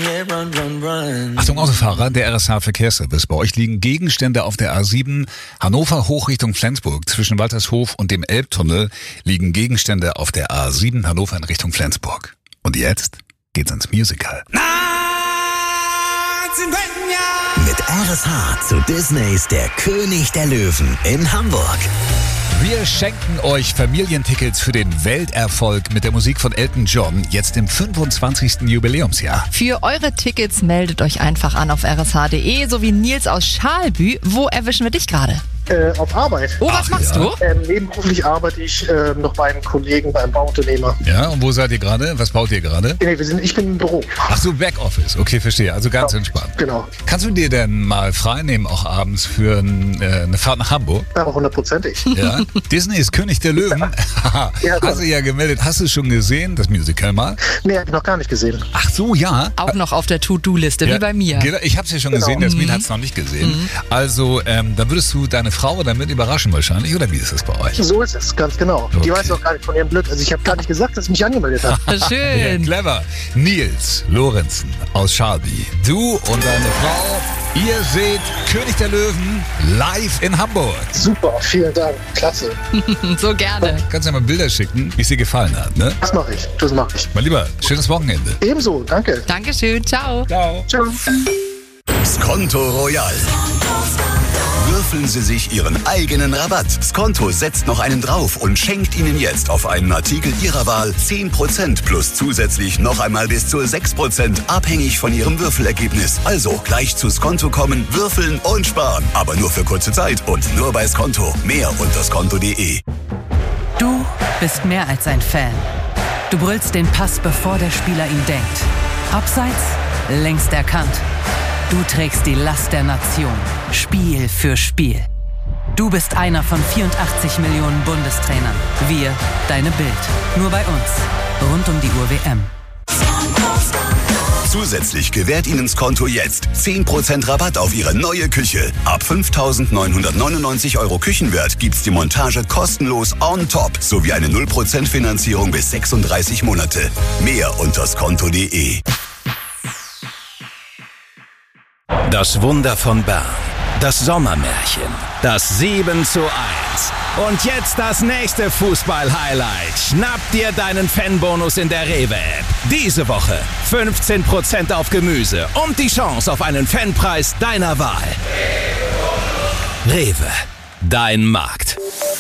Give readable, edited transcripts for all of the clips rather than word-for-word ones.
Achtung Autofahrer, der RSH-Verkehrsservice. Bei euch liegen Gegenstände auf der A7 Hannover hoch Richtung Flensburg. Zwischen Waltershof und dem Elbtunnel liegen Gegenstände auf der A7 Hannover in Richtung Flensburg. Und jetzt geht's ins Musical. Mit RSH zu Disneys Der König der Löwen in Hamburg. Wir schenken euch Familientickets für den Welterfolg mit der Musik von Elton John, jetzt im 25. Jubiläumsjahr. Für eure Tickets meldet euch einfach an auf rsh.de, so wie Nils aus Schalbü. Wo erwischen wir dich gerade? Auf Arbeit. Oh, was machst du? Nebenberuflich arbeite ich noch bei einem Kollegen, beim Bauunternehmer. Ja, und wo seid ihr gerade? Was baut ihr gerade? Nee, ich bin im Büro. Ach so, Backoffice. Okay, verstehe. Also ganz entspannt. Genau. Kannst du dir denn mal frei nehmen, auch abends, für eine Fahrt nach Hamburg? Aber 100%. Ja. Disney ist König der Löwen. Ja, hast du ja gemeldet. Hast du schon gesehen, das Musical mal? Nee, hab ich noch gar nicht gesehen. Ach so, ja. Auch noch auf der To-Do-Liste, wie bei mir. Ich hab's ja schon gesehen, Jasmin hat's noch nicht gesehen. Also, da würdest du deine Frau damit überraschen wahrscheinlich, oder wie ist das bei euch? So ist es, ganz genau. Okay. Die weiß auch gar nicht von ihrem Glück. Also ich habe gar nicht gesagt, dass ich mich angemeldet habe. Schön. Ja, clever. Nils Lorenzen aus Schalby. Du und deine Frau, ihr seht König der Löwen live in Hamburg. Super, vielen Dank. Klasse. So gerne. Kannst du ja mal Bilder schicken, wie es dir gefallen hat, ne? Das mache ich. Das mache ich. Mein Lieber, schönes Wochenende. Ebenso, danke. Dankeschön, ciao. Ciao. Ciao. Skonto Royal. Würfeln Sie sich Ihren eigenen Rabatt. Skonto setzt noch einen drauf und schenkt Ihnen jetzt auf einen Artikel Ihrer Wahl 10% plus zusätzlich noch einmal bis zu 6%, abhängig von Ihrem Würfelergebnis. Also gleich zu Skonto kommen, würfeln und sparen. Aber nur für kurze Zeit und nur bei Skonto. Mehr unter skonto.de. Du bist mehr als ein Fan. Du brüllst den Pass, bevor der Spieler ihn denkt. Abseits, längst erkannt. Du trägst die Last der Nation, Spiel für Spiel. Du bist einer von 84 Millionen Bundestrainern. Wir, deine Bild. Nur bei uns. Rund um die Uhr WM. Zusätzlich gewährt Ihnen Skonto jetzt 10% Rabatt auf Ihre neue Küche. Ab 5.999 € Küchenwert gibt's die Montage kostenlos on top sowie eine 0% Finanzierung bis 36 Monate. Mehr unter skonto.de. Das Wunder von Bern, das Sommermärchen, das 7:1 und jetzt das nächste Fußball-Highlight. Schnapp dir deinen Fanbonus in der Rewe-App. Diese Woche 15% auf Gemüse und die Chance auf einen Fanpreis deiner Wahl. Rewe, dein Markt.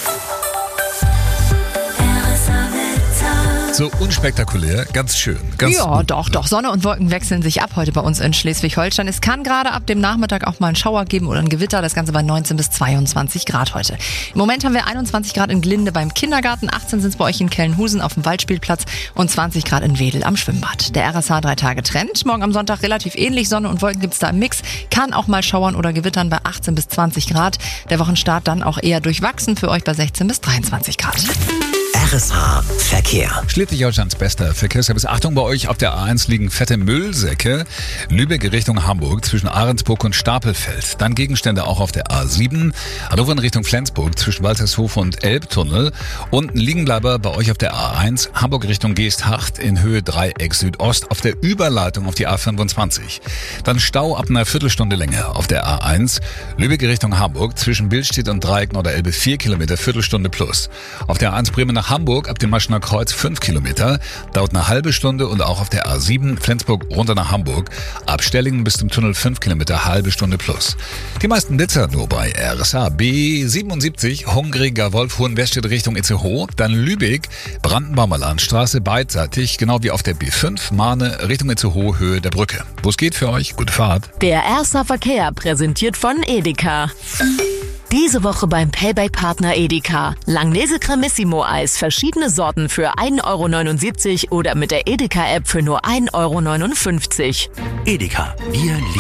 So unspektakulär, ganz schön. Ganz Ja, doch. Sonne und Wolken wechseln sich ab heute bei uns in Schleswig-Holstein. Es kann gerade ab dem Nachmittag auch mal einen Schauer geben oder ein Gewitter. Das Ganze bei 19 bis 22 Grad heute. Im Moment haben wir 21 Grad in Glinde beim Kindergarten, 18 sind es bei euch in Kellenhusen auf dem Waldspielplatz und 20 Grad in Wedel am Schwimmbad. Der RSH 3-Tage-Trend. Morgen am Sonntag relativ ähnlich. Sonne und Wolken gibt's da im Mix. Kann auch mal schauern oder gewittern bei 18 bis 20 Grad. Der Wochenstart dann auch eher durchwachsen für euch bei 16 bis 23 Grad. RSH Verkehr. Schleswig-Holsteins bester Verkehrsservice. Achtung, bei euch auf der A1 liegen fette Müllsäcke. Lübeck Richtung Hamburg zwischen Ahrensburg und Stapelfeld. Dann Gegenstände auch auf der A7. Hannover in Richtung Flensburg zwischen Waltershof und Elbtunnel. Und ein Liegenbleiber bei euch auf der A1. Hamburg Richtung Geesthacht in Höhe Dreieck Südost auf der Überleitung auf die A25. Dann Stau ab einer Viertelstunde länger auf der A1. Lübeck Richtung Hamburg zwischen Billstedt und Dreieck Norderelbe 4 Kilometer, Viertelstunde plus. Auf der A1 Bremen nach Hamburg ab dem Maschener Kreuz 5 Kilometer, dauert eine halbe Stunde und auch auf der A7 Flensburg runter nach Hamburg, ab Stellingen bis zum Tunnel 5 Kilometer, halbe Stunde plus. Die meisten Blitzer nur bei RSH. B77, Hungriger Wolf, Hohenwestedt Richtung Itzehoe, dann Lübeck, Brandenburger Landstraße beidseitig, genau wie auf der B5, Mahne Richtung Itzehoe, Höhe der Brücke. Wo es geht für euch, gute Fahrt. Der RSH Verkehr präsentiert von Edeka. Diese Woche beim Payback-Partner Edeka. Langnese Cremissimo Eis, verschiedene Sorten für 1,79 € oder mit der Edeka-App für nur 1,59 €. Edeka, wir